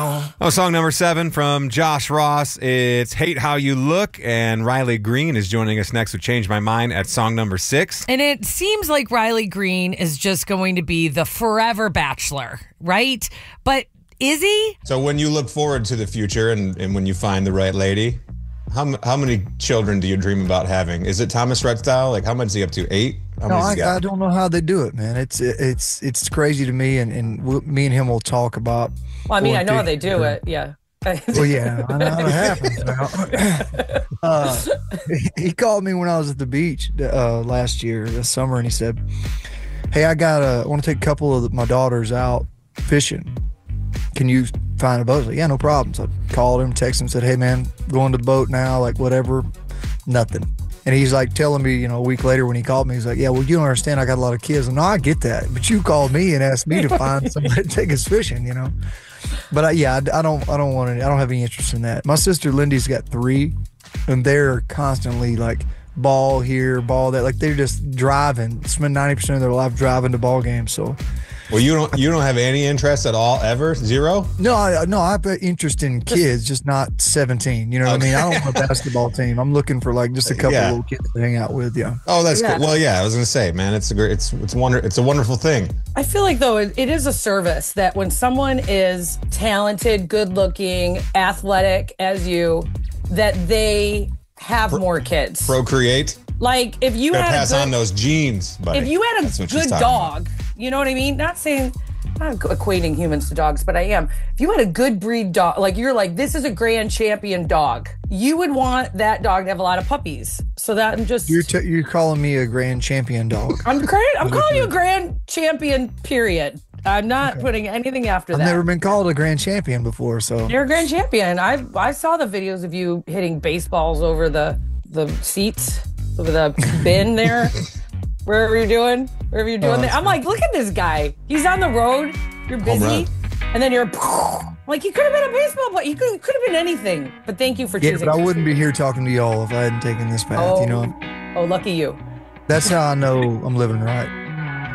Oh, song number 7 from Josh Ross. It's Hate How You Look, and Riley Green is joining us next with Change My Mind at song number 6. And it seems like Riley Green is just going to be the forever bachelor, right? But is he? So when you look forward to the future and when you find the right lady, how many children do you dream about having? Is it Thomas Rhett style? Like, how much is he up to? 8? I don't know how they do it, man. It's crazy to me, and me and him will talk about. Well, I mean, I know how they do it. Yeah. Well, yeah, I know how it happens now. He called me when I was at the beach last year, this summer, and he said, "Hey, I want to take a couple of my daughters out fishing. Can you find a boat?" I was like, "Yeah, no problem." So I called him, texted him, said, "Hey, man, going to the boat now, like whatever." Nothing. And he's like telling me, a week later when he called me, he's like, "Yeah, well, you don't understand. I got a lot of kids." And no, I get that. But you called me and asked me to find somebody to take us fishing, But I don't have any interest in that. My sister Lindy's got 3, and they're constantly like ball here, ball there. Like they're just driving, spend 90% of their life driving to ball games. So, well, you don't have any interest at all, ever? 0? No, I have an interest in kids, just not 17. You know what I mean? I don't want a basketball team. I'm looking for like just a couple of little kids to hang out with. Yeah. Oh, that's good. Well, yeah, I was gonna say, man, it's a wonderful thing. I feel like though it is a service that when someone is talented, good-looking, athletic as you, that they have more kids. Procreate. Like if you had pass on those genes, buddy. If you had a good dog, you know what I mean? Not equating humans to dogs, but I am. If you had a good breed dog, like you're like, this is a grand champion dog, you would want that dog to have a lot of puppies. So that I'm just you're calling me a grand champion dog. I'm calling you a grand champion. Period. I'm not putting anything after that. I've never been called a grand champion before, so you're a grand champion. I saw the videos of you hitting baseballs over the seats, over the bin there. Wherever you're doing there. I'm like, look at this guy. He's on the road. You're busy. And then you're like, you could have been a baseball player. You could have been anything. But thank you for choosing. Yeah, but I wouldn't be here talking to y'all if I hadn't taken this path, Oh, lucky you. That's how I know I'm living right.